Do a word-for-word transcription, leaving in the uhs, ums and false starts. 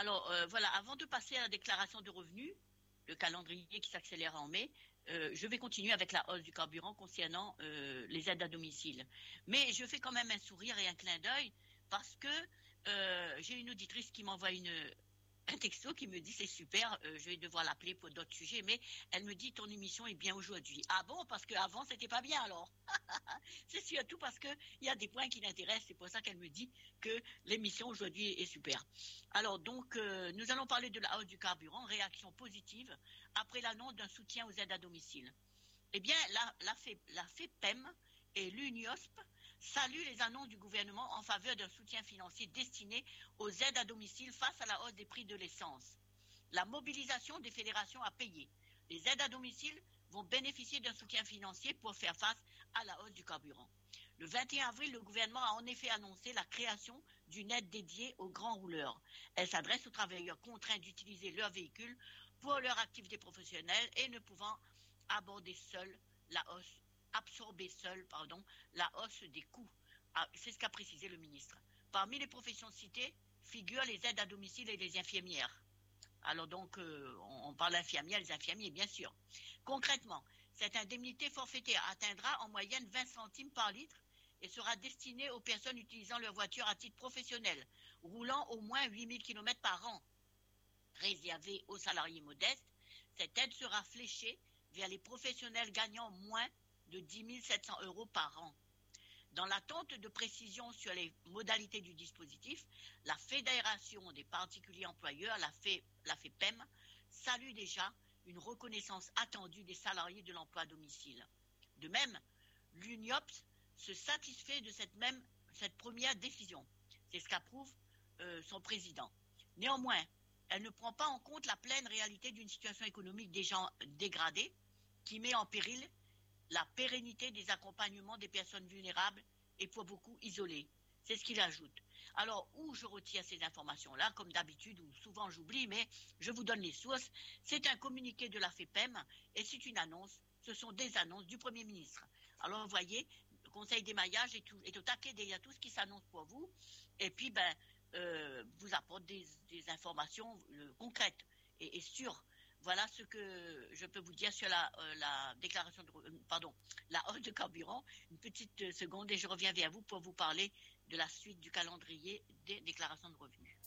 Alors, euh, voilà, avant de passer à la déclaration de revenus, le calendrier qui s'accélère en mai, euh, je vais continuer avec la hausse du carburant concernant euh, les aides à domicile. Mais je fais quand même un sourire et un clin d'œil parce que euh, j'ai une auditrice qui m'envoie une, un texto qui me dit c'est super, euh, je vais devoir l'appeler pour d'autres sujets, mais elle me dit ton émission est bien aujourd'hui. Ah bon, parce qu'avant c'était pas bien alors. C'est surtout parce qu'il y a des points qui l'intéressent, c'est pour ça qu'elle me dit que l'émission aujourd'hui est super. Alors donc, euh, nous allons parler de la hausse du carburant, réaction positive après l'annonce d'un soutien aux aides à domicile. Eh bien, la, la, la FEPEM et l'UNIOSP saluent les annonces du gouvernement en faveur d'un soutien financier destiné aux aides à domicile face à la hausse des prix de l'essence. La mobilisation des fédérations a payé. Les aides à domicile vont bénéficier d'un soutien financier pour faire face à la hausse du carburant. Le vingt et un avril, le gouvernement a en effet annoncé la création d'une aide dédiée aux grands rouleurs. Elle s'adresse aux travailleurs contraints d'utiliser leur véhicule pour leur activité professionnelle et ne pouvant aborder seul la hausse, absorber seul, pardon, la hausse des coûts. C'est ce qu'a précisé le ministre. Parmi les professions citées figurent les aides à domicile et les infirmières. Alors donc, euh, on parle d'infirmières, les infirmiers, bien sûr. Concrètement, cette indemnité forfaitaire atteindra en moyenne vingt centimes par litre et sera destinée aux personnes utilisant leur voiture à titre professionnel, roulant au moins huit mille kilomètres par an. Réservée aux salariés modestes, cette aide sera fléchée vers les professionnels gagnant moins de dix mille sept cents euros par an. Dans l'attente de précisions sur les modalités du dispositif, la Fédération des particuliers employeurs, la, F, la FEPEM, salue déjà une reconnaissance attendue des salariés de l'emploi à domicile. De même, l'UNIOPS se satisfait de cette même cette première décision. C'est ce qu'approuve euh, son président. Néanmoins, elle ne prend pas en compte la pleine réalité d'une situation économique déjà dégradée qui met en péril la pérennité des accompagnements des personnes vulnérables et pour beaucoup isolées. C'est ce qu'il ajoute. Alors, où je retire ces informations-là, comme d'habitude, ou souvent j'oublie, mais je vous donne les sources. C'est un communiqué de la FEPEM et c'est une annonce. Ce sont des annonces du Premier ministre. Alors, vous voyez, le Conseil des mariages est, tout, est au taquet derrière tout ce qui s'annonce pour vous. Et puis, ben, euh, vous apporte des, des informations euh, concrètes et, et sûres. Voilà ce que je peux vous dire sur la, euh, la déclaration de, euh, pardon, la hausse de carburant. Une petite seconde et je reviens vers vous pour vous parler de la suite du calendrier des déclarations de revenus.